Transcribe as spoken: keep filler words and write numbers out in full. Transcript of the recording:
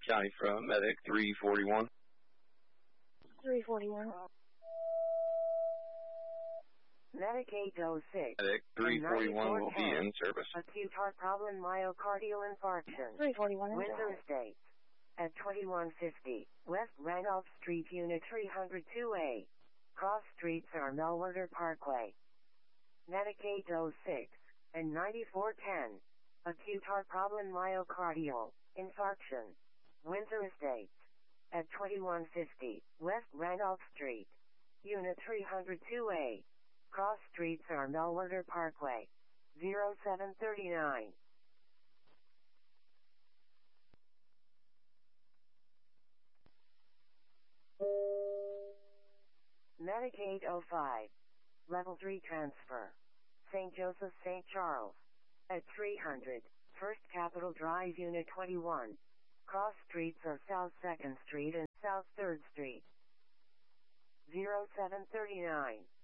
County from Medic three forty-one. three forty-one. Medic eight oh six. Medic three forty-one will be in service. Acute heart problem, myocardial infarction. three forty-one. Windsor Estates. At twenty-one fifty, West Randolph Street, Unit three oh two A. Cross streets are Melwerder Parkway. Medic eight oh six and ninety-four ten. Acute heart problem, myocardial infarction. Windsor Estates. At twenty-one fifty, West Randolph Street. Unit three oh two A. Cross streets are Melwerder Parkway. zero seven thirty-nine. Medic eight oh five. Level three transfer. Saint Joseph, Saint Charles. At three hundred, First Capitol Drive, Unit twenty-one. Cross streets are South second Street and South third Street. zero seven thirty-nine.